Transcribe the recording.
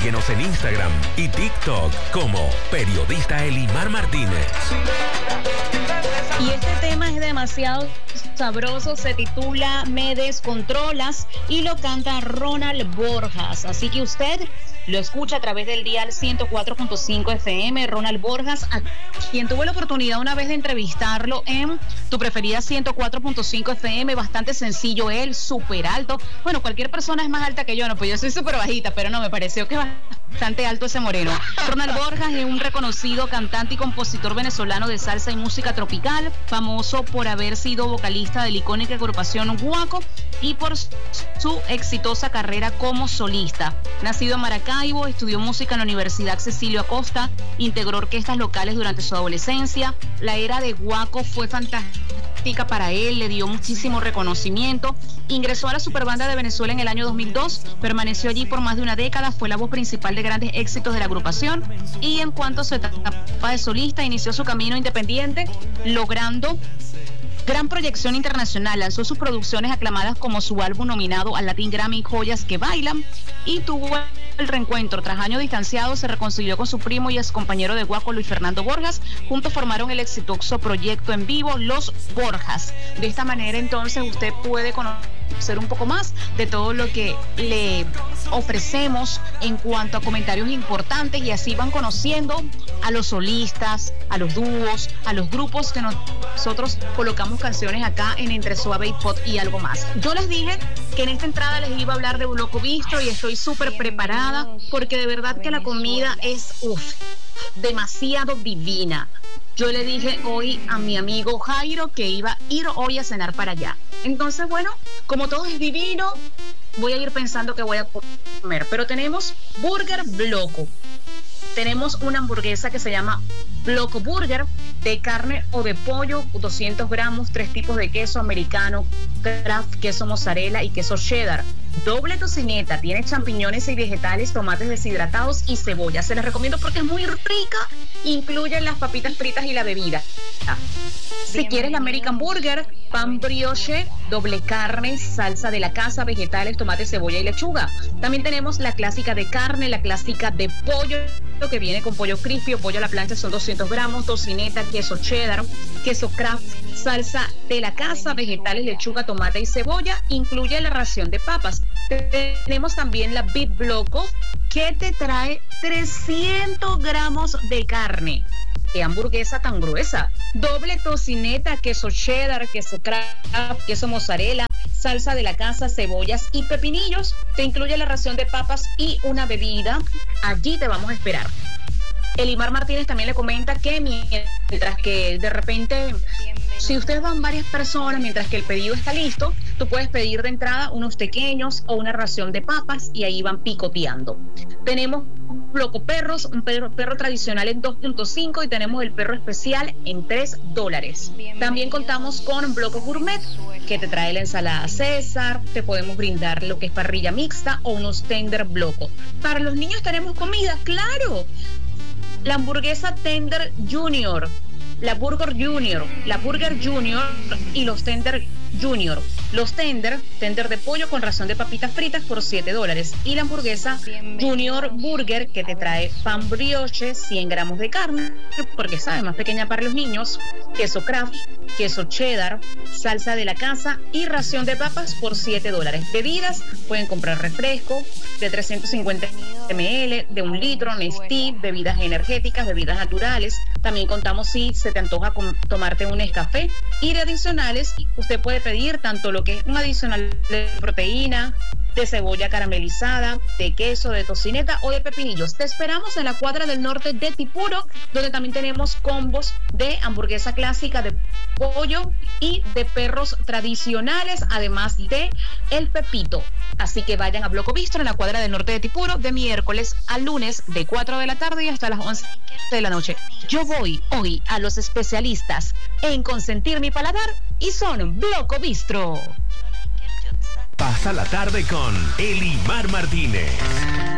Síguenos en Instagram y TikTok como Periodista Elimar Martínez. Y este tema es demasiado sabroso, se titula Me Descontrolas y lo canta Ronald Borjas. Así que usted lo escucha a través del dial 104.5 FM, Ronald Borjas, a quien tuve la oportunidad una vez de entrevistarlo en tu preferida 104.5 FM, bastante sencillo él, súper alto. Bueno, cualquier persona es más alta que yo, no, pues yo soy súper bajita, pero no, me pareció que bastante alto ese moreno. Ronald Borjas es un reconocido cantante y compositor venezolano de salsa y música tropical, famoso por haber sido vocalista de la icónica agrupación Guaco y por su exitosa carrera como solista. Nacido en Maracaibo, estudió música en la Universidad Cecilio Acosta, integró orquestas locales durante su adolescencia. La era de Guaco fue fantástica para él, le dio muchísimo reconocimiento. Ingresó a la Superbanda de Venezuela en el año 2002, permaneció allí por más de una década, fue la voz principal de grandes éxitos de la agrupación y en cuanto a su etapa de solista, inició su camino independiente, logrando gran proyección internacional. Lanzó sus producciones aclamadas como su álbum nominado al Latin Grammy Joyas que Bailan y tuvo el reencuentro. Tras años distanciados, se reconcilió con su primo y ex compañero de Guaco, Luis Fernando Borjas. Juntos formaron el exitoso proyecto en vivo Los Borjas. De esta manera, entonces, usted puede conocer un poco más de todo lo que le ofrecemos en cuanto a comentarios importantes y así van conociendo a los solistas, a los dúos, a los grupos que nosotros colocamos canciones acá en Entre Suave y Pop y algo más. Yo les dije que en esta entrada les iba a hablar de Bloco Bistro y estoy súper preparada porque de verdad que la comida es demasiado divina. Yo le dije hoy a mi amigo Jairo que iba a ir hoy a cenar para allá. Entonces, bueno, como todo es divino, voy a ir pensando que voy a comer. Pero tenemos Burger Bloco. Tenemos una hamburguesa que se llama Bloco Burger, de carne o de pollo, 200 gramos, 3 tipos de queso americano, Kraft, queso mozzarella y queso cheddar. Doble tocineta, tiene champiñones y vegetales, tomates deshidratados y cebolla. Se les recomiendo porque es muy rica, incluye las papitas fritas y la bebida. Si quieres la American Burger, pan brioche, doble carne, salsa de la casa, vegetales, tomate, cebolla y lechuga. También tenemos la clásica de carne, la clásica de pollo, que viene con pollo crispy o pollo a la plancha, son 200 gramos, tocineta, queso cheddar, queso Kraft, salsa de la casa, vegetales, lechuga, tomate y cebolla, incluye la ración de papas. Tenemos también la Beef Bloco, que te trae 300 gramos de carne. ¡Qué hamburguesa tan gruesa! Doble tocineta, queso cheddar, queso Kraft, queso mozzarella, salsa de la casa, cebollas y pepinillos. Te incluye la ración de papas y una bebida. Allí te vamos a esperar. Elimar Martínez también le comenta que mientras que de repente, si ustedes van varias personas, mientras que el pedido está listo, tú puedes pedir de entrada unos pequeños o una ración de papas y ahí van picoteando. Tenemos Bloco Perros, un perro tradicional en 2.5 y tenemos el perro especial en $3. También contamos con Bloco Gourmet, que te trae la ensalada César, te podemos brindar lo que es parrilla mixta o unos tender bloco. Para los niños tenemos comida, claro. La hamburguesa Tender Junior, la Burger Junior y los Tender Junior. Los tender de pollo con ración de papitas fritas por $7. Y la hamburguesa Junior Burger, que te trae pan brioche, 100 gramos de carne, porque sabe, más pequeña para los niños, queso Kraft, queso cheddar, salsa de la casa y ración de papas por $7. Bebidas, pueden comprar refresco de 350 ml, de 1 litro, Nestea, bebidas energéticas, bebidas naturales. También contamos si se te antoja tomarte un Nescafé. Y de adicionales, usted puede pedir tanto lo que es un adicional de proteína, de cebolla caramelizada, de queso, de tocineta o de pepinillos. Te esperamos en la cuadra del norte de Tipuro, donde también tenemos combos de hamburguesa clásica de pollo y de perros tradicionales, además de el pepito. Así que vayan a Bloco Bistro en la cuadra del norte de Tipuro de miércoles a lunes de 4 de la tarde y hasta las 11 de la noche. Yo voy hoy a los especialistas en consentir mi paladar y son Bloco Bistro. Pasa la tarde con Elimar Martínez.